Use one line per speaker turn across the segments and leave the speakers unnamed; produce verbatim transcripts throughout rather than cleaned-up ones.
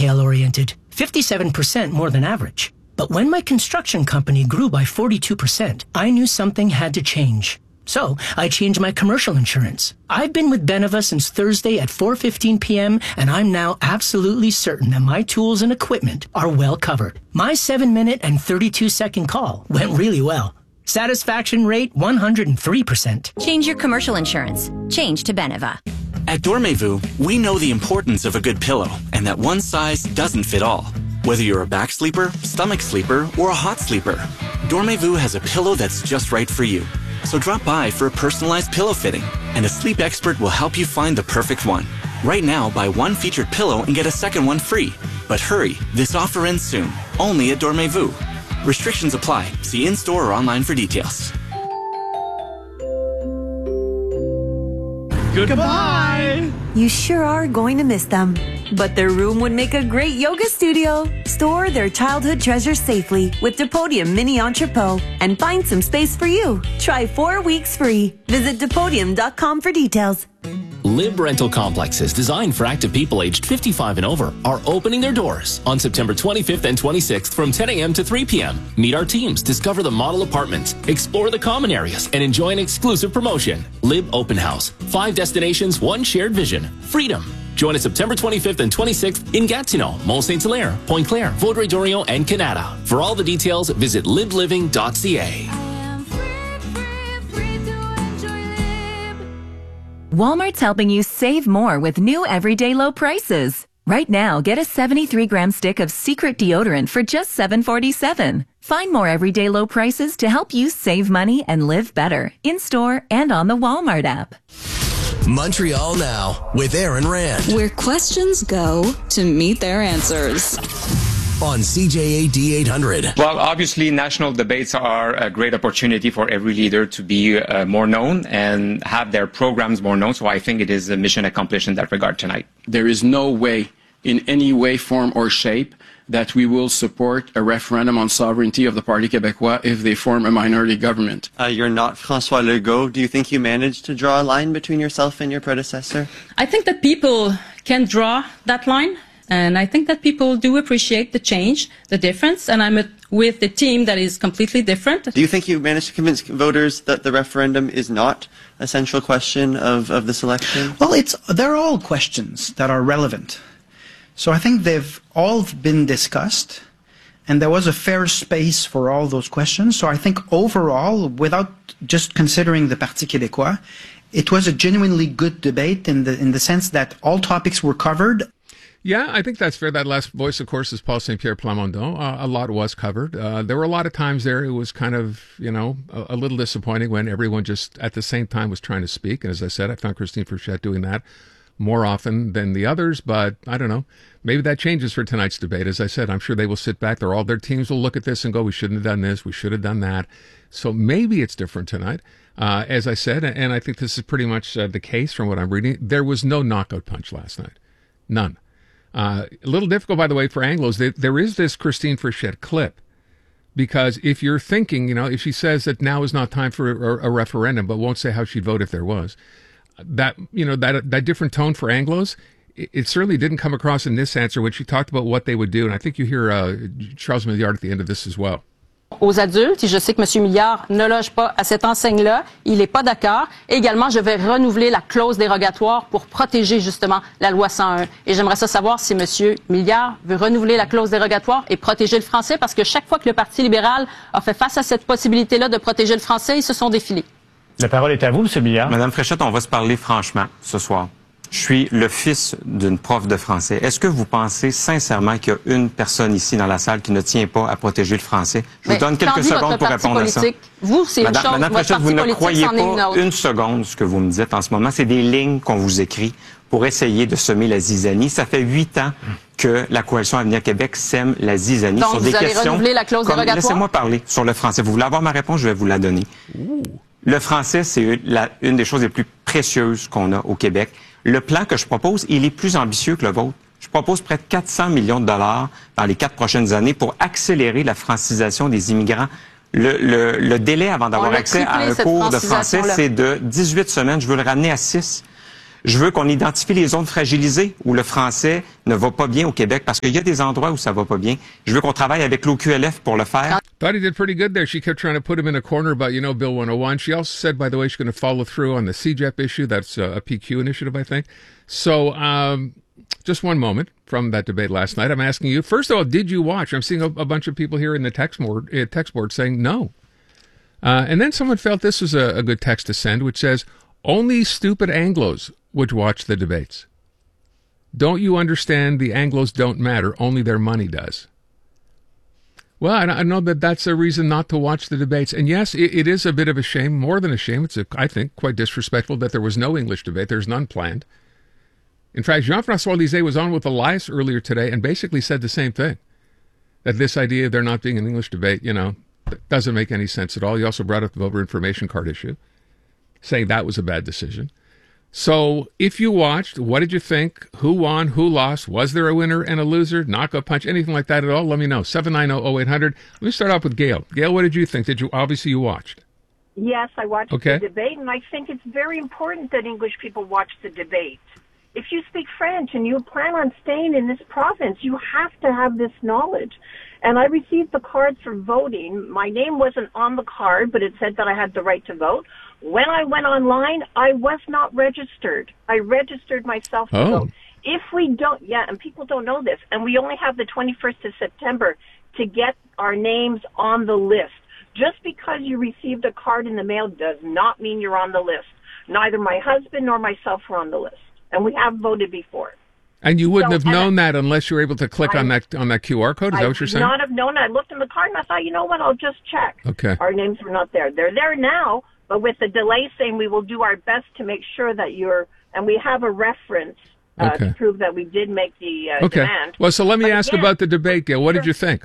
detail-oriented, fifty-seven percent more than average. But when my construction company grew by forty-two percent, I knew something had to change. So I changed my commercial insurance. I've been with Beneva since Thursday at four fifteen p m and I'm now absolutely certain that my tools and equipment are well covered. My seven minute and thirty-two second call went really well. Satisfaction rate one hundred three percent.
Change your commercial insurance. Change to Beneva.
At Dormez-vous, we know the importance of a good pillow and that one size doesn't fit all. Whether you're a back sleeper, stomach sleeper, or a hot sleeper, Dormez-vous has a pillow that's just right for you. So drop by for a personalized pillow fitting, and a sleep expert will help you find the perfect one. Right now, buy one featured pillow and get a second one free. But hurry, this offer ends soon, only at Dormez-vous. Restrictions apply. See in-store or online for details.
Goodbye!
You sure are going to miss them. But their room would make a great yoga studio. Store their childhood treasures safely with Depodium Mini Entrepot and find some space for you. Try four weeks free. Visit Depodium dot com for details.
Lib Rental Complexes designed for active people aged fifty-five and over are opening their doors on September twenty-fifth and twenty-sixth from ten a m to three p m Meet our teams, discover the model apartments, explore the common areas, and enjoy an exclusive promotion. Lib Open House. Five destinations, one shared vision. Freedom. Join us September twenty-fifth and twenty-sixth in Gatineau, Mont-Saint-Hilaire, Pointe-Claire, Vaudreuil-Dorion, and Canada. For all the details, visit lib living dot c a.
Walmart's helping you save more with new everyday low prices. Right now, get a seventy-three gram stick of Secret deodorant for just seven forty-seven. Find more everyday low prices to help you save money and live better in-store and on the Walmart app.
Montreal Now with Aaron Rand.
Where questions go to meet their answers.
On C J A D eight hundred.
Well, obviously, national debates are a great opportunity for every leader to be uh, more known and have their programs more known. So I think it is a mission accomplished in that regard tonight.
There is no way, in any way, form, or shape, that we will support a referendum on sovereignty of the Parti Québécois if they form a minority government.
Uh, you're not François Legault. Do you think you managed to draw a line between yourself and your predecessor?
I think that people can draw that line. And I think that people do appreciate the change, the difference, and I'm with the team that is completely different.
Do you think you managed to convince voters that the referendum is not a central question of, of this election?
Well, it's, they're all questions that are relevant. So I think they've all been discussed, and there was a fair space for all those questions. So I think overall, without just considering the Parti Québécois, it was a genuinely good debate in the, in the sense that all topics were covered.
Yeah, I think that's fair. That last voice, of course, is Paul Saint-Pierre Plamondon. Uh, a lot was covered. Uh, there were a lot of times there it was kind of, you know, a, a little disappointing when everyone just at the same time was trying to speak. And as I said, I found Christine Frechette doing that more often than the others. But I don't know. Maybe that changes for tonight's debate. As I said, I'm sure they will sit back. They're all their teams will look at this and go, we shouldn't have done this. We should have done that. So maybe it's different tonight. Uh, as I said, and I think this is pretty much uh, the case from what I'm reading, there was no knockout punch last night. None. Uh, a little difficult, by the way, for Anglos. There, there is this Christine Frechette clip, because if you're thinking, you know, if she says that now is not time for a, a referendum, but won't say how she'd vote if there was, that, you know, that that different tone for Anglos, it, it certainly didn't come across in this answer when she talked about what they would do. And I think you hear uh, Charles Milliard at the end of this as well.
Aux adultes, et je sais que M. Milliard ne loge pas à cette enseigne-là, il n'est pas d'accord. Et également, je vais renouveler la clause dérogatoire pour protéger justement la loi cent un. Et j'aimerais ça savoir si M. Milliard veut renouveler la clause dérogatoire et protéger le français, parce que chaque fois que le Parti libéral a fait face à cette possibilité-là de protéger le français, ils se sont défilés.
La parole est à vous, M. Milliard.
Madame Frechette, on va se parler franchement ce soir. Je suis le fils d'une prof de français. Est-ce que vous pensez sincèrement qu'il y a une personne ici dans la salle qui ne tient pas à protéger le français? Je vous
Mais
donne quelques secondes pour répondre
politique,
à ça.
Vous, c'est une chose,
Madame
votre
Frechette, vous ne
politique,
croyez
c'en est une
pas
autre.
une seconde ce que vous me dites en ce moment. C'est des lignes qu'on vous écrit pour essayer de semer la zizanie. Ça fait huit ans que la Coalition Avenir Québec sème la zizanie
Donc,
sur
vous
des
allez
questions
renouveler la clause
comme...
dérogatoire?
Laissez-moi parler sur le français. Vous voulez avoir ma réponse? Je vais vous la donner. Ouh. Le français, c'est la, une des choses les plus précieuses qu'on a au Québec. Le plan que je propose, il est plus ambitieux que le vôtre. Je propose près de quatre cents millions de dollars dans les quatre prochaines années pour accélérer la francisation des immigrants. Le, le, le délai avant d'avoir accès à un cours de français, c'est de dix-huit semaines. Je veux le ramener à six. Je veux qu'on identifie les zones fragilisées où le français ne va pas bien au Québec, parce qu'il y a des endroits où ça va pas bien. Je veux qu'on travaille avec l'O Q L F pour le faire.
Thought he did pretty good there. She kept trying to put him in a corner about, you know, Bill one oh one. She also said, by the way, she's going to follow through on the C J E P issue. That's uh, a P Q initiative, I think. So, um, just one moment from that debate last night. I'm asking you, first of all, did you watch? I'm seeing a, a bunch of people here in the text board, uh, text board saying no. Uh, and then someone felt this was a, a good text to send, which says, only stupid Anglos would watch the debates. Don't you understand the Anglos don't matter, only their money does? Well, I, I know that that's a reason not to watch the debates. And yes, it, it is a bit of a shame, more than a shame. It's, a, I think, quite disrespectful that there was no English debate. There's none planned. In fact, Jean-François Lisée was on with Elias earlier today and basically said the same thing, that this idea of there not being an English debate, you know, doesn't make any sense at all. He also brought up the voter information card issue, saying that was a bad decision. So if you watched, what did you think? Who won? Who lost? Was there a winner and a loser? Knockout punch? Anything like that at all? Let me know. seven nine zero, zero eight hundred. Let me start off with Gail. Gail, what did you think? Did you obviously you watched?
Yes, I watched
Okay.
the debate, and I think it's very important that English people watch the debate. If you speak French and you plan on staying in this province, you have to have this knowledge. And I received the card for voting. My name wasn't on the card, but it said that I had the right to vote. When I went online, I was not registered. I registered myself to
Oh.
vote. If we don't, yeah, and people don't know this, and we only have the twenty-first of September to get our names on the list. Just because you received a card in the mail does not mean you're on the list. Neither my husband nor myself were on the list, and we have voted before.
And you wouldn't
So,
have
and
known that unless you were able to click
I-
on that on that Q R code? Is that
I
what you're
would
saying?
not have known. I looked in the card and I thought, you know what, I'll just check.
Okay.
Our names were not there. They're there now, but with the delay saying we will do our best to make sure that you're, and we have a reference uh,
Okay.
to prove that we did make the uh,
Okay.
demand.
Well, so let me
But
ask
again,
about the debate, Gail. What did you think?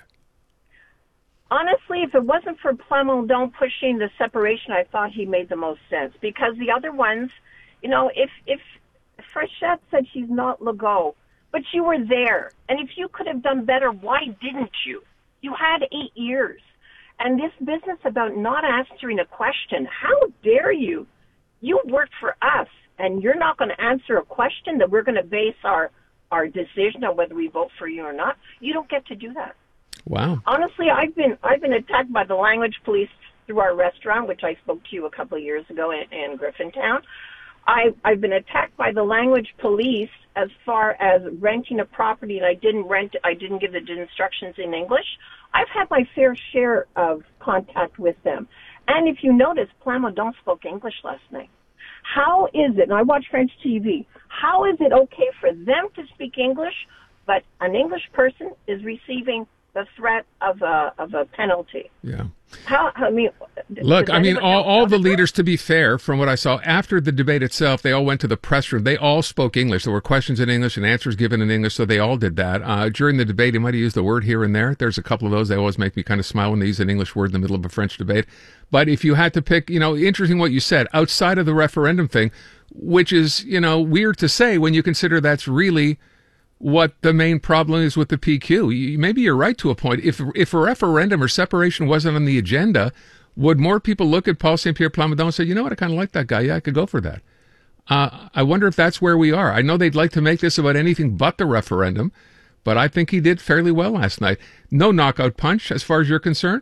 Honestly, if it wasn't for Plamondon pushing the separation, I thought he made the most sense. Because the other ones, you know, if if Frechette said she's not Legault, but you were there, and if you could have done better, why didn't you? You had eight years. And this business about not answering a question, how dare you? You work for us, and you're not going to answer a question that we're going to base our, our decision on whether we vote for you or not. You don't get to do that.
Wow.
Honestly, I've been I've been attacked by the language police through our restaurant, which I spoke to you a couple of years ago in, in Griffintown. I, I've been attacked by the language police as far as renting a property, and I didn't rent. I didn't give the instructions in English. I've had my fair share of contact with them. And if you notice, Plamondon spoke English last night. How is it, and I watch French T V, how is it okay for them to speak English, but an English person is receiving the threat of a, of a penalty?
Yeah.
How, I mean,
Look,
does
I mean,
anyone
all,
else
all
know
the
this?
leaders, to be fair, from what I saw, after the debate itself, they all went to the press room. They all spoke English. There were questions in English and answers given in English, so they all did that. Uh, during the debate, he might have used a word here and there. There's a couple of those. They always make me kind of smile when they use an English word in the middle of a French debate. But if you had to pick, you know, interesting what you said, outside of the referendum thing, which is, you know, weird to say when you consider that's really what the main problem is with the P Q. You- Maybe you're right to a point. If if a referendum or separation wasn't on the agenda, would more people look at Paul Saint Pierre Plamondon and say, you know what, I kind of like that guy. Yeah, I could go for that. Uh, I wonder if that's where we are. I know they'd like to make this about anything but the referendum, but I think he did fairly well last night. No knockout punch as far as you're concerned?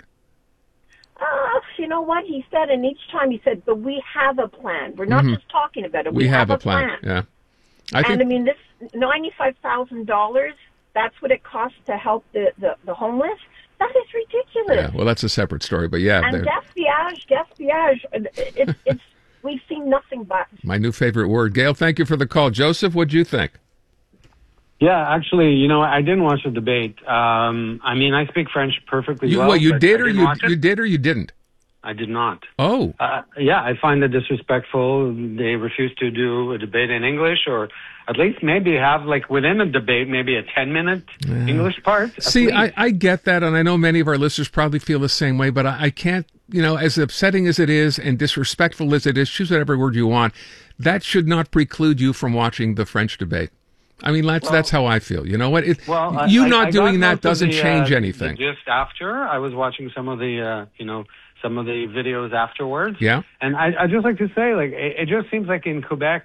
Uh, you know what he said, and each time he said, but we have a plan. We're not
Mhm.
just talking about it.
We,
We,
have, a plan. Yeah. I
and
think
I mean, this ninety-five thousand dollars, that's what it costs to help the, the, the homeless? That is ridiculous.
yeah, well, that's a separate story, but yeah,
and
they're-
gaspillage, gaspillage, it, it's, we've seen nothing but.
my new favorite word. Gail, thank you for the call. Joseph, what'd you think?
Yeah, actually, you know, I didn't watch the debate. Um, I mean, I speak French perfectly
You,
well.
what, you
but
did
I
or
didn't
you,
watch it.
you did or you didn't?
I did not.
Oh.
Uh, yeah, I find it disrespectful. They refuse to do a debate in English, or at least maybe have, like, within a debate, maybe a ten-minute English part. at
See,
least.
I, I get that, and I know many of our listeners probably feel the same way, but I, I can't, you know, as upsetting as it is and disrespectful as it is, choose whatever word you want, that should not preclude you from watching the French debate. I mean, that's,
Well-
that's how I feel. You know what? It,
Well, I-
you
I-
not
I
doing
got
that
most of
doesn't
the,
change
uh,
anything.
the Just after, I was watching some of the, uh, you know, some of the videos afterwards.
Yeah.
And I, I just like to say, like, it, it just seems like in Quebec,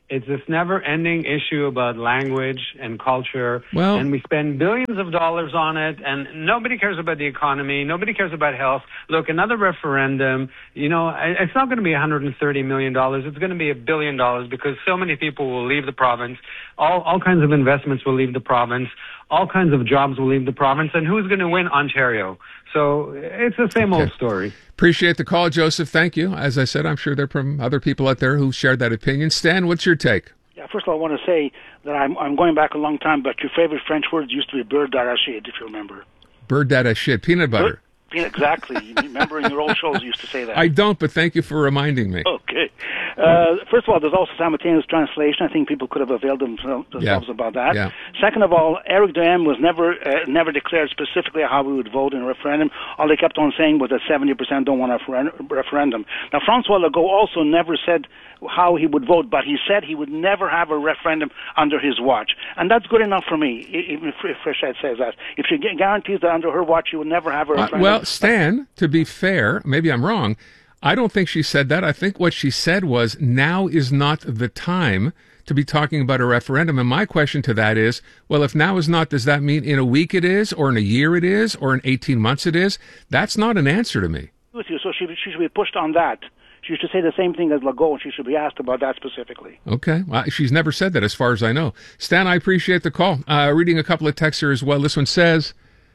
It's this never-ending issue about language and culture,
well,
and we spend billions of dollars on it, and nobody cares about the economy, nobody cares about health. Look, another referendum, you know, it's not going to be one hundred thirty million dollars. It's going to be a billion dollars because so many people will leave the province. All, all kinds of investments will leave the province. All kinds of jobs will leave the province. And who's going to win? Ontario. So it's the same okay. old story.
Appreciate the call, Joseph. Thank you. As I said, I'm sure there are from other people out there who shared that opinion. Stan, what's your take?
Yeah, first of all, I want to say that I'm I'm going back a long time, but your favorite French words used to be beurre d'arachide, if you remember.
Beurre d'arachide, peanut butter.
Beurre, exactly. You remember in your old shows you used to say that.
I don't, but thank you for reminding me.
Okay. Uh, first of all, there's also simultaneous translation. I think people could have availed themselves
yeah.
about that.
Yeah.
Second of all, Eric Duhem was never uh, never declared specifically how we would vote in a referendum. All they kept on saying was that seventy percent don't want a referen- referendum. Now, Francois Legault also never said how he would vote, but he said he would never have a referendum under his watch. And that's good enough for me, even if Frechette says that. If she guarantees that under her watch she would never have a referendum.
Uh, well, Stan, to be fair, maybe I'm wrong, I don't think she said that. I think what she said was, now is not the time to be talking about a referendum. And my question to that is, well, if now is not, does that mean in a week it is, or in a year it is, or in eighteen months it is? That's not an answer to me.
With you, so she, she should be pushed on that. She should say the same thing as Legault, and she should be asked about that specifically.
Okay. Well, she's never said that as far as I know. Stan, I appreciate the call. Uh, reading a couple of texts here as well. This one says,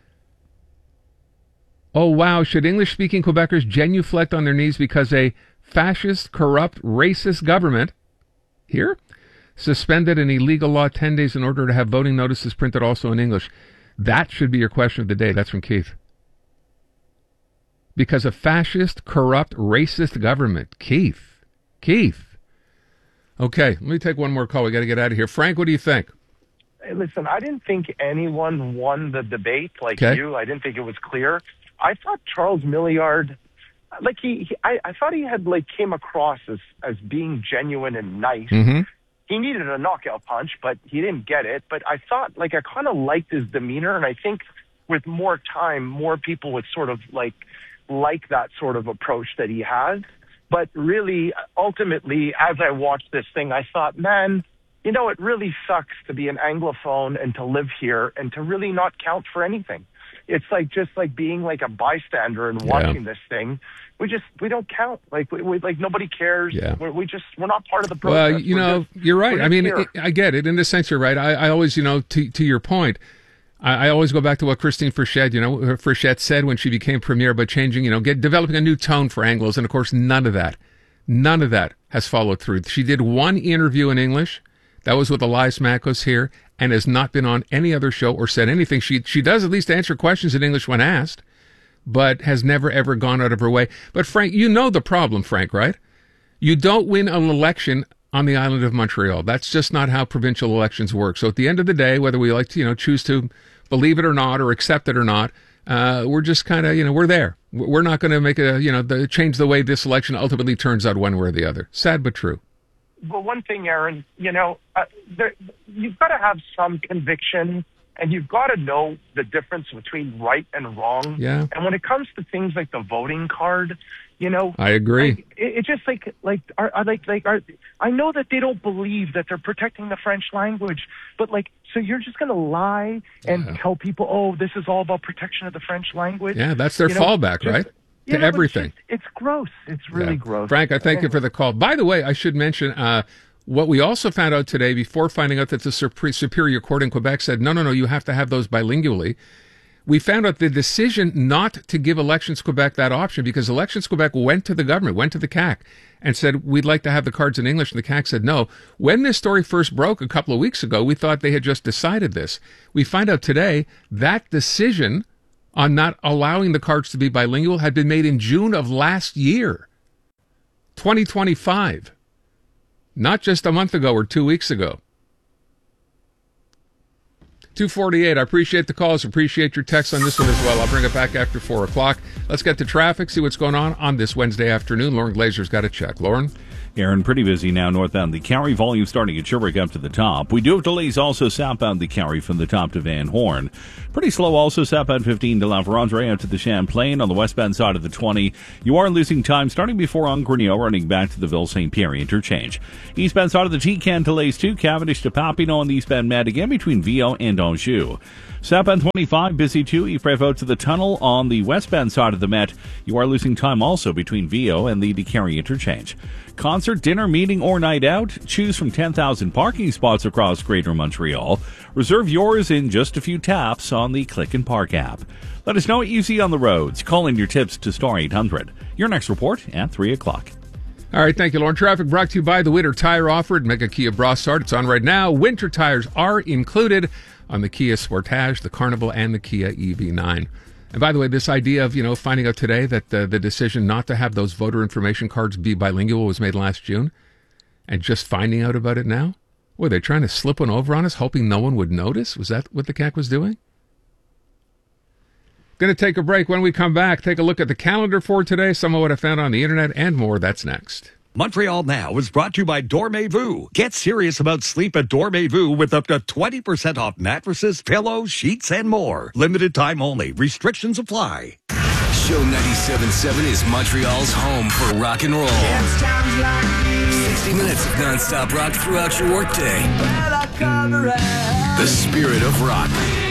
oh, wow, should English-speaking Quebecers genuflect on their knees because a fascist, corrupt, racist government here suspended an illegal law ten days in order to have voting notices printed also in English? That should be your question of the day. That's from Keith. Because a fascist, corrupt, racist government. Keith. Keith. Okay, let me take one more call. We got to get out of here. Frank, what do you think?
Hey, listen, I didn't think anyone won the debate like
okay.
you. I didn't think it was clear. I thought Charles Milliard, like he, he I, I thought he had like came across as, as being genuine and nice.
Mm-hmm.
He needed a knockout punch, but he didn't get it. But I thought, like, I kind of liked his demeanor, and I think with more time, more people would sort of like like that sort of approach that he has. But really, ultimately, as I watched this thing, I thought, man, you know, it really sucks to be an Anglophone and to live here and to really not count for anything. It's like just like being like a bystander and watching yeah. this thing. We just we don't count. Like we, we like nobody cares.
Yeah.
We're, we just we're not part of the process.
Well, you
we're
know,
just,
you're right. I mean,
it,
I get it. In this sense, you're right. I, I always, you know, to to your point, I, I always go back to what Christine Frechette, you know, Frechette said when she became premier about changing, you know, get developing a new tone for Anglos, and of course, none of that, none of that has followed through. She did one interview in English. That was with Elias Makos here, and has not been on any other show or said anything. She she does at least answer questions in English when asked, but has never, ever gone out of her way. But, Frank, you know the problem, Frank, right? You don't win an election on the island of Montreal. That's just not how provincial elections work. So at the end of the day, whether we like to, you know, choose to believe it or not or accept it or not, uh, we're just kind of, you know, we're there. We're not going to make a, you know, the, change the way this election ultimately turns out one way or the other. Sad but true.
Well, one thing, Aaron, you know, uh, there, you've got to have some conviction, and you've got to know the difference between right and wrong.
Yeah.
And when it comes to things like the voting card, you know,
I agree.
Like, it, it's just like like are, are like like are, I know that they don't believe that they're protecting the French language, but like, so you're just going to lie and yeah. tell people, oh, this is all about protection of the French language.
Yeah, that's their
you know,
fallback,
just,
right?
You
to
know,
everything.
It's, it's gross. It's really
yeah.
gross.
Frank, I thank
anyway.
you for the call. By the way, I should mention uh, what we also found out today, before finding out that the Superior Court in Quebec said, no, no, no, you have to have those bilingually. We found out the decision not to give Elections Quebec that option, because Elections Quebec went to the government, went to the C A C, and said, we'd like to have the cards in English, and the C A C said no. When this story first broke a couple of weeks ago, we thought they had just decided this. We find out today that decision on not allowing the cards to be bilingual had been made in June of last year, twenty twenty-five, not just a month ago or two weeks ago. two forty-eight, I appreciate the calls, appreciate your texts on this one as well. I'll bring it back after four o'clock. Let's get to traffic, see what's going on on this Wednesday afternoon. Lauren Glazer's got a check. Lauren?
Aaron, pretty busy now northbound the Cowrie, volume starting at Sherbrooke up to the top. We do have delays also southbound the Cowrie from the top to Van Horn. Pretty slow also southbound fifteen to La Vérendrye out to the Champlain on the westbound side of the twenty. You are losing time starting before Angrenio, running back to the Ville-Saint Pierre interchange. Eastbound side of the T-Can delays too. Cavendish to Papineau on the eastbound Madigan between Vio and Anjou. Southbound twenty-five, busy too. Yves Prévost to the tunnel on the westbound side of the Met. You are losing time also between Vio and the DeCarry interchange. Concert, dinner, meeting, or night out? Choose from ten thousand parking spots across Greater Montreal. Reserve yours in just a few taps on the Click and Park app. Let us know what you see on the roads. Call in your tips to Star eight hundred. Your next report at three o'clock.
All right, thank you, Lauren. Traffic brought to you by the Winter Tire Offer at Mega Kia Brossard. It's on right now. Winter tires are included on the Kia Sportage, the Carnival, and the Kia E V nine. And by the way, this idea of, you know, finding out today that uh, the decision not to have those voter information cards be bilingual was made last June, and just finding out about it now? Were they trying to slip one over on us, hoping no one would notice? Was that what the C A Q was doing? Going to take a break. When we come back, take a look at the calendar for today, some of what I found on the internet, and more. That's next.
Montreal Now is brought to you by Dormez-vous. Get serious about sleep at Dormez-vous with up to twenty percent off mattresses, pillows, sheets, and more. Limited time only. Restrictions apply.
Show ninety-seven point seven is Montreal's home for rock and roll. sixty minutes of non-stop rock throughout your workday. The spirit of rock.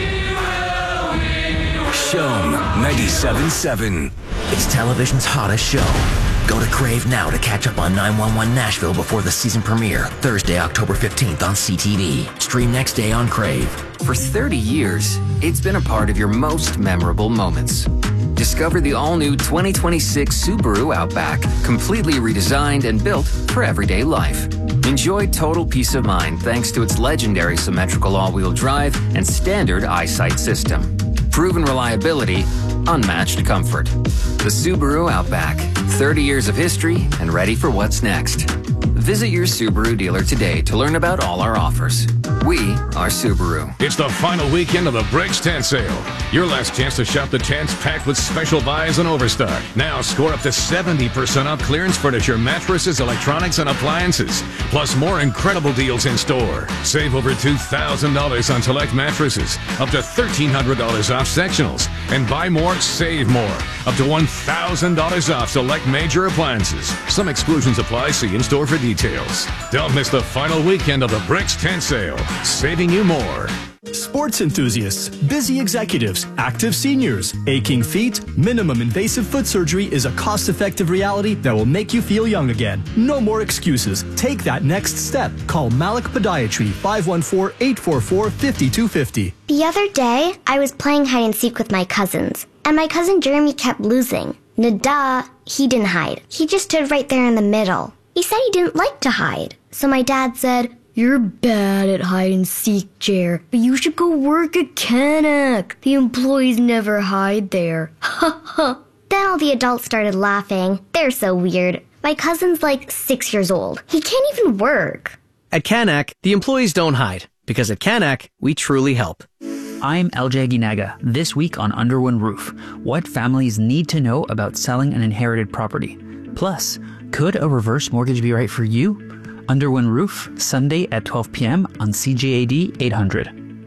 Show ninety-seven point seven.
It's television's hottest show. Go to Crave now to catch up on nine one one Nashville before the season premiere, Thursday, October fifteenth on C T V. Stream next day on Crave.
For thirty years, it's been a part of your most memorable moments. Discover the all-new twenty twenty-six Subaru Outback, completely redesigned and built for everyday life. Enjoy total peace of mind thanks to its legendary symmetrical all-wheel drive and standard eyesight system. Proven reliability, unmatched comfort. The Subaru Outback, thirty years of history and ready for what's next. Visit your Subaru dealer today to learn about all our offers. We are Subaru.
It's the final weekend of the Bricks Tent Sale. Your last chance to shop the tents packed with special buys and overstock. Now score up to seventy percent off clearance furniture, mattresses, electronics, and appliances. Plus more incredible deals in store. Save over two thousand dollars on select mattresses. Up to thirteen hundred dollars off sectionals. And buy more, save more. Up to one thousand dollars off select major appliances. Some exclusions apply. See in store for details. Don't miss the final weekend of the Bricks Tent Sale. Saving you more.
Sports enthusiasts, busy executives, active seniors, aching feet, minimum invasive foot surgery is a cost-effective reality that will make you feel young again. No more excuses. Take that next step. Call Malik Podiatry, five one four, eight four four, five two five zero.
The other day, I was playing hide and seek with my cousins, and my cousin Jeremy kept losing. Nada, he didn't hide. He just stood right there in the middle. He said he didn't like to hide. So my dad said, "You're bad at hide and seek, Jer, but you should go work at Canac. The employees never hide there." Ha ha. Then all the adults started laughing. They're so weird. My cousin's like six years old. He can't even work.
At Canac, the employees don't hide, because at Canac, we truly help.
I'm L J Ginaga. This week on Underwood Roof, what families need to know about selling an inherited property. Plus, could a reverse mortgage be right for you? Underwood Roof, Sunday at twelve p.m. on C J A D eight hundred.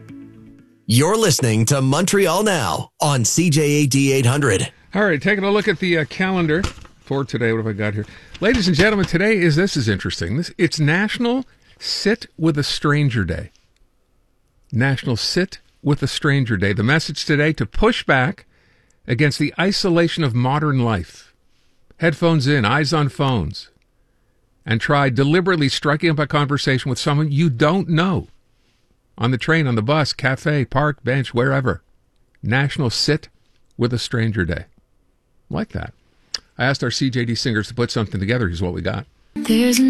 You're listening to Montreal Now on C J A D eight hundred.
All right, taking a look at the uh, calendar for today. What have I got here? Ladies and gentlemen, today is, this is interesting. This, it's National Sit with a Stranger Day. National Sit with a Stranger Day. The message today, to push back against the isolation of modern life. Headphones in, eyes on phones. And try deliberately striking up a conversation with someone you don't know. On the train, on the bus, cafe, park, bench, wherever. National Sit with a Stranger Day. Like that. I asked our C J D singers to put something together. Here's what we got.
There's